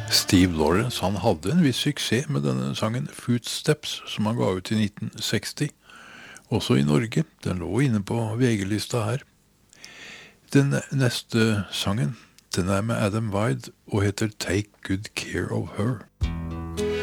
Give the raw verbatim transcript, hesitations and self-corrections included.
Steve Lawrence, han hadde en viss suksess med denne sangen Footsteps, som han ga ut i nitten seksti. Også i Norge. Den lå inne på V G-lista her. Den neste sangen, den er med Adam Wyde og heter Take Good Care of Her.